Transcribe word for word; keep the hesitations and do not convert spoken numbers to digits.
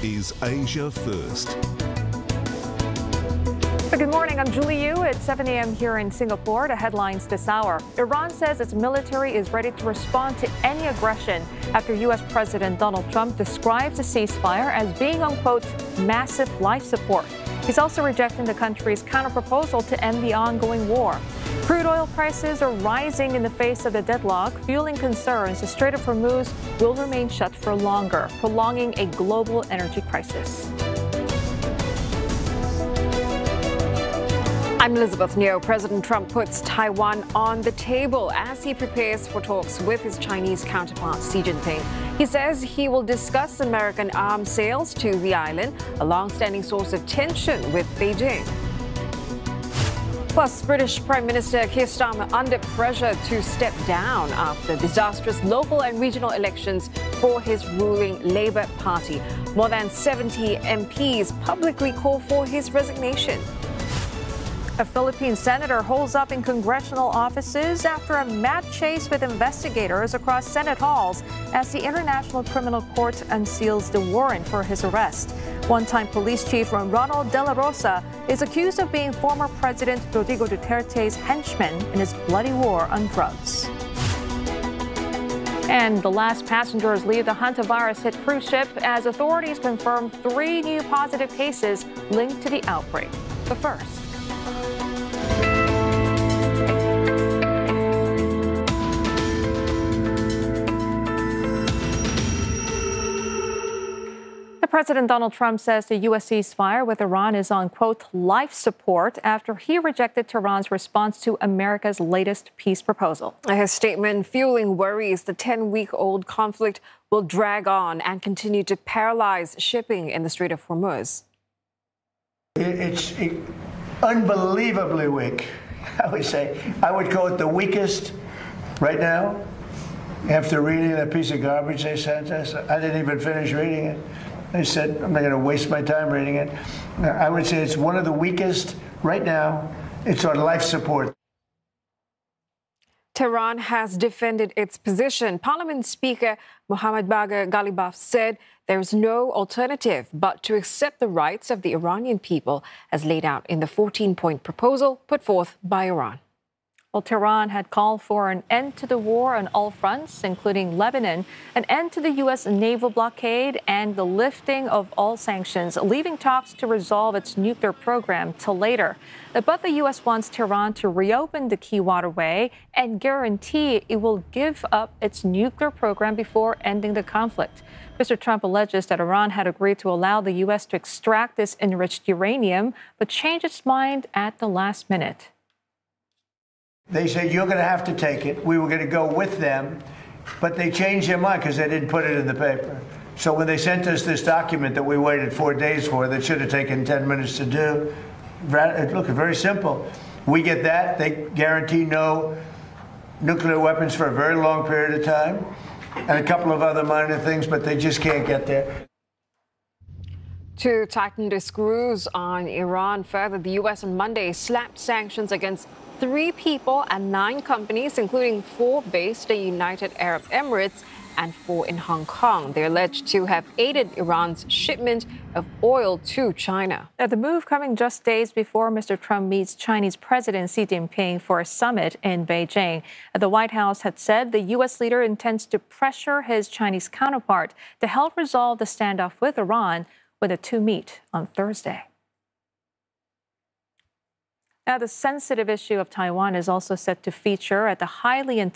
is Asia First. Good morning, I'm Julie Yu at seven a.m. here in Singapore. The headlines this hour. Iran says its military is ready to respond to any aggression after U S President Donald Trump describes the ceasefire as being, unquote, massive life support. He's also rejecting the country's counterproposal to end the ongoing war. Crude oil prices are rising in the face of the deadlock, fueling concerns the Strait of Hormuz will remain shut for longer, prolonging a global energy crisis. I'm Elizabeth Neo. President Trump puts Taiwan on the table as he prepares for talks with his Chinese counterpart Xi Jinping. He says he will discuss American arms sales to the island, a long-standing source of tension with Beijing. Plus, British Prime Minister Keir Starmer under pressure to step down after disastrous local and regional elections for his ruling Labour Party. More than seventy M Ps publicly call for his resignation. A Philippine senator holds up in congressional offices after a mad chase with investigators across Senate halls as the International Criminal Court unseals the warrant for his arrest. One-time police chief Ronald De La Rosa is accused of being former President Rodrigo Duterte's henchman in his bloody war on drugs. And the last passengers leave the hantavirus-hit cruise ship as authorities confirm three new positive cases linked to the outbreak. But first, President Donald Trump says the U S ceasefire with Iran is on, quote, life support after he rejected Tehran's response to America's latest peace proposal. His statement fueling worries the ten-week-old conflict will drag on and continue to paralyze shipping in the Strait of Hormuz. It's unbelievably weak, I would say. I would call it the weakest right now. After reading that piece of garbage they sent us, I didn't even finish reading it. I said, I'm not going to waste my time reading it. I would say it's one of the weakest right now. It's on life support. Tehran has defended its position. Parliament Speaker Mohammad Bagher Ghalibaf said there is no alternative but to accept the rights of the Iranian people as laid out in the fourteen-point proposal put forth by Iran. Well, Tehran had called for an end to the war on all fronts, including Lebanon, an end to the U S naval blockade, and the lifting of all sanctions, leaving talks to resolve its nuclear program till later. But the U S wants Tehran to reopen the key waterway and guarantee it will give up its nuclear program before ending the conflict. Mister Trump alleges that Iran had agreed to allow the U S to extract this enriched uranium, but changed its mind at the last minute. They said, you're going to have to take it. We were going to go with them, but they changed their mind because they didn't put it in the paper. So when they sent us this document that we waited four days for, that should have taken ten minutes to do, look, very simple. We get that. They guarantee no nuclear weapons for a very long period of time, and a couple of other minor things, but they just can't get there. To tighten the screws on Iran further, the U S on Monday slapped sanctions against three people and nine companies, including four based in the United Arab Emirates and four in Hong Kong. They're alleged to have aided Iran's shipment of oil to China. Now, the move coming just days before Mister Trump meets Chinese President Xi Jinping for a summit in Beijing. The White House had said the U S leader intends to pressure his Chinese counterpart to help resolve the standoff with Iran when the two meet on Thursday. Now, the sensitive issue of Taiwan is also set to feature at the highly